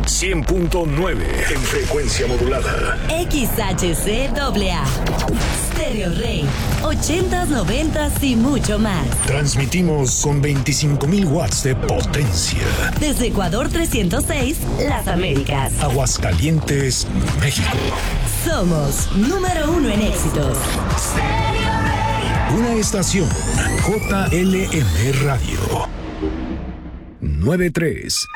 100.9 en frecuencia modulada. XHCAA. Stereo Rey. 80s, 90s y mucho más. Transmitimos con 25,000 watts de potencia. Desde Ecuador 306, Las Américas. Aguascalientes, México. Somos número 1 en éxitos. Una estación JLM Radio. 93